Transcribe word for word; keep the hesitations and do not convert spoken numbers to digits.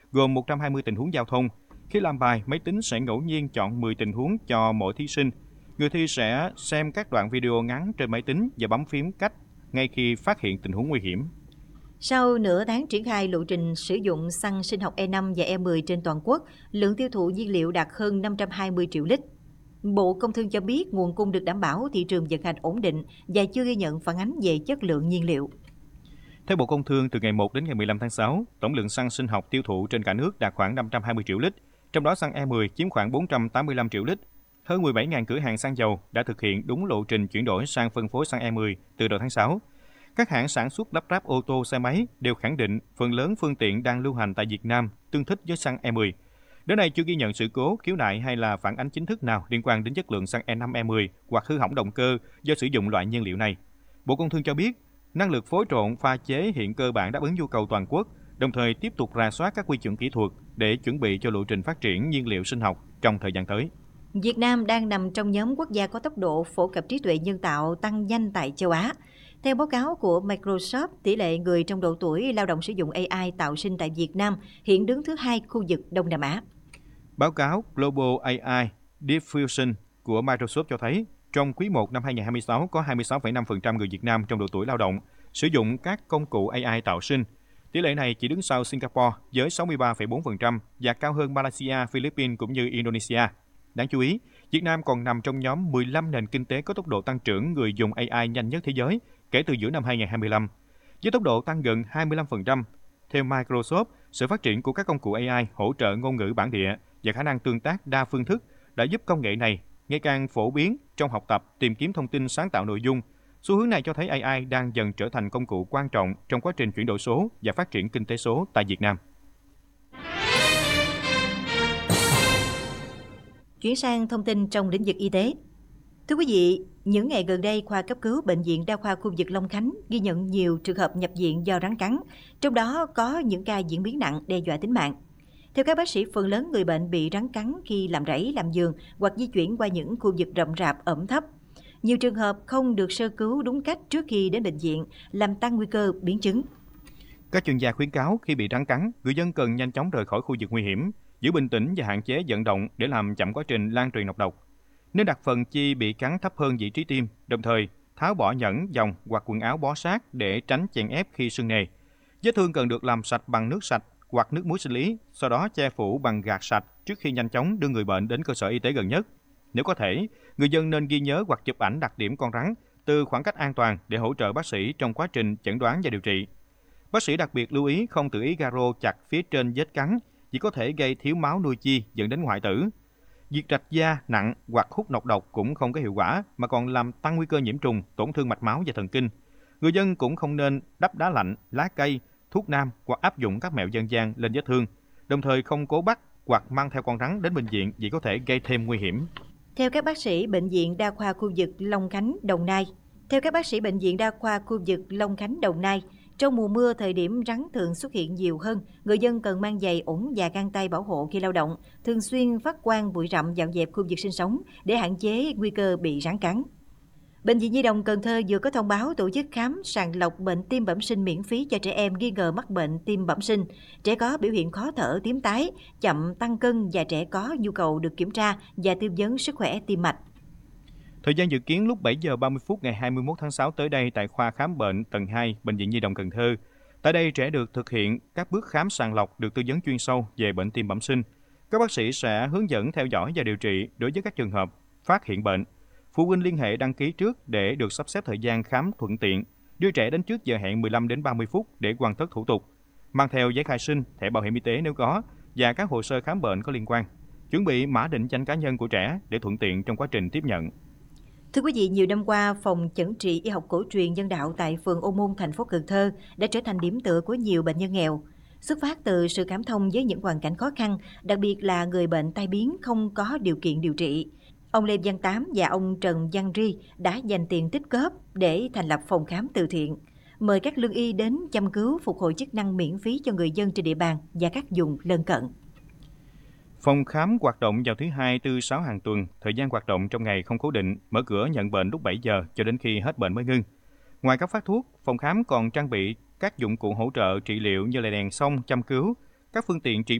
gồm một trăm hai mươi tình huống giao thông. Khi làm bài, máy tính sẽ ngẫu nhiên chọn mười tình huống cho mỗi thí sinh. Người thi sẽ xem các đoạn video ngắn trên máy tính và bấm phím cách ngay khi phát hiện tình huống nguy hiểm. Sau nửa tháng triển khai lộ trình sử dụng xăng sinh học E năm và E mười trên toàn quốc, lượng tiêu thụ nhiên liệu đạt hơn năm trăm hai mươi triệu lít. Bộ Công Thương cho biết nguồn cung được đảm bảo, thị trường vận hành ổn định và chưa ghi nhận phản ánh về chất lượng nhiên liệu. Theo Bộ Công Thương, từ ngày một đến ngày mười lăm tháng sáu, tổng lượng xăng sinh học tiêu thụ trên cả nước đạt khoảng năm trăm hai mươi triệu lít, trong đó xăng E mười chiếm khoảng bốn trăm tám mươi lăm triệu lít. Hơn mười bảy nghìn cửa hàng xăng dầu đã thực hiện đúng lộ trình chuyển đổi sang phân phối xăng E mười từ đầu tháng sáu. Các hãng sản xuất lắp ráp ô tô, xe máy đều khẳng định phần lớn phương tiện đang lưu hành tại Việt Nam tương thích với xăng E mười. Đến nay chưa ghi nhận sự cố, khiếu nại hay là phản ánh chính thức nào liên quan đến chất lượng xăng E năm, E mười hoặc hư hỏng động cơ do sử dụng loại nhiên liệu này. Bộ Công Thương cho biết, năng lực phối trộn pha chế hiện cơ bản đáp ứng nhu cầu toàn quốc, đồng thời tiếp tục rà soát các quy chuẩn kỹ thuật để chuẩn bị cho lộ trình phát triển nhiên liệu sinh học trong thời gian tới. Việt Nam đang nằm trong nhóm quốc gia có tốc độ phổ cập trí tuệ nhân tạo tăng nhanh tại châu Á. Theo báo cáo của Microsoft, tỷ lệ người trong độ tuổi lao động sử dụng A I tạo sinh tại Việt Nam hiện đứng thứ hai khu vực Đông Nam Á. Báo cáo Global A I Diffusion của Microsoft cho thấy, trong quý một năm hai nghìn không trăm hai mươi sáu có hai mươi sáu phẩy năm phần trăm người Việt Nam trong độ tuổi lao động sử dụng các công cụ A I tạo sinh. Tỷ lệ này chỉ đứng sau Singapore với sáu mươi ba phẩy bốn phần trăm và cao hơn Malaysia, Philippines cũng như Indonesia. Đáng chú ý, Việt Nam còn nằm trong nhóm mười lăm nền kinh tế có tốc độ tăng trưởng người dùng A I nhanh nhất thế giới kể từ giữa năm hai nghìn không trăm hai mươi lăm, với tốc độ tăng gần hai mươi lăm phần trăm. Theo Microsoft, sự phát triển của các công cụ A I hỗ trợ ngôn ngữ bản địa và khả năng tương tác đa phương thức đã giúp công nghệ này ngày càng phổ biến trong học tập, tìm kiếm thông tin, sáng tạo nội dung. Xu hướng này cho thấy A I đang dần trở thành công cụ quan trọng trong quá trình chuyển đổi số và phát triển kinh tế số tại Việt Nam. Chuyển sang thông tin trong lĩnh vực y tế. Thưa quý vị, những ngày gần đây, khoa cấp cứu Bệnh viện Đa khoa khu vực Long Khánh ghi nhận nhiều trường hợp nhập viện do rắn cắn, trong đó có những ca diễn biến nặng đe dọa tính mạng. Theo các bác sĩ, phần lớn người bệnh bị rắn cắn khi làm rẫy, làm giường hoặc di chuyển qua những khu vực rậm rạp, ẩm thấp. Nhiều trường hợp không được sơ cứu đúng cách trước khi đến bệnh viện, làm tăng nguy cơ biến chứng. Các chuyên gia khuyến cáo khi bị rắn cắn, người dân cần nhanh chóng rời khỏi khu vực nguy hiểm, giữ bình tĩnh và hạn chế vận động để làm chậm quá trình lan truyền độc độc. Nên đặt phần chi bị cắn thấp hơn vị trí tim, đồng thời tháo bỏ nhẫn, vòng hoặc quần áo bó sát để tránh chèn ép khi sưng nề. Vết thương cần được làm sạch bằng nước sạch hoặc nước muối sinh lý, sau đó che phủ bằng gạt sạch trước khi nhanh chóng đưa người bệnh đến cơ sở y tế gần nhất. Nếu có thể, người dân nên ghi nhớ hoặc chụp ảnh đặc điểm con rắn từ khoảng cách an toàn để hỗ trợ bác sĩ trong quá trình chẩn đoán và điều trị. Bác sĩ đặc biệt lưu ý không tự ý garo chặt phía trên vết cắn, chỉ có thể gây thiếu máu nuôi chi dẫn đến hoại tử. Việc rạch da nặng hoặc hút nọc độc cũng không có hiệu quả mà còn làm tăng nguy cơ nhiễm trùng, tổn thương mạch máu và thần kinh. Người dân cũng không nên đắp đá lạnh, lá cây, thuốc nam hoặc áp dụng các mẹo dân gian lên vết thương, đồng thời không cố bắt hoặc mang theo con rắn đến bệnh viện vì có thể gây thêm nguy hiểm. Theo các bác sĩ Bệnh viện Đa khoa khu vực Long Khánh, Đồng Nai, Theo các bác sĩ Bệnh viện Đa khoa khu vực Long Khánh, Đồng Nai, trong mùa mưa, thời điểm rắn thường xuất hiện nhiều hơn, người dân cần mang giày ủng và găng tay bảo hộ khi lao động, thường xuyên phát quang bụi rậm dọn dẹp khu vực sinh sống để hạn chế nguy cơ bị rắn cắn. Bệnh viện Nhi đồng Cần Thơ vừa có thông báo tổ chức khám sàng lọc bệnh tim bẩm sinh miễn phí cho trẻ em nghi ngờ mắc bệnh tim bẩm sinh, trẻ có biểu hiện khó thở, tím tái, chậm tăng cân và trẻ có nhu cầu được kiểm tra và tư vấn sức khỏe tim mạch. Thời gian dự kiến lúc bảy giờ ba mươi phút ngày hai mươi mốt tháng sáu tới đây tại khoa khám bệnh tầng hai Bệnh viện Nhi đồng Cần Thơ. Tại đây, trẻ được thực hiện các bước khám sàng lọc, được tư vấn chuyên sâu về bệnh tim bẩm sinh. Các bác sĩ sẽ hướng dẫn theo dõi và điều trị đối với các trường hợp phát hiện bệnh. Phụ huynh liên hệ đăng ký trước để được sắp xếp thời gian khám thuận tiện, đưa trẻ đến trước giờ hẹn mười lăm đến ba mươi phút để hoàn tất thủ tục. Mang theo giấy khai sinh, thẻ bảo hiểm y tế nếu có và các hồ sơ khám bệnh có liên quan. Chuẩn bị mã định danh cá nhân của trẻ để thuận tiện trong quá trình tiếp nhận. Thưa quý vị, nhiều năm qua, phòng chẩn trị y học cổ truyền nhân đạo tại phường Ô Môn, thành phố Cần Thơ đã trở thành điểm tựa của nhiều bệnh nhân nghèo. Xuất phát từ sự cảm thông với những hoàn cảnh khó khăn, đặc biệt là người bệnh tai biến không có điều kiện điều trị, ông Lê Văn Tám và ông Trần Văn Ri đã dành tiền tích góp để thành lập phòng khám từ thiện, mời các lương y đến chăm cứu, phục hồi chức năng miễn phí cho người dân trên địa bàn và các vùng lân cận. Phòng khám hoạt động vào thứ hai, tư, sáu hàng tuần, thời gian hoạt động trong ngày không cố định, mở cửa nhận bệnh lúc bảy giờ cho đến khi hết bệnh mới ngưng. Ngoài các phát thuốc, phòng khám còn trang bị các dụng cụ hỗ trợ trị liệu như là đèn song chăm cứu, các phương tiện trị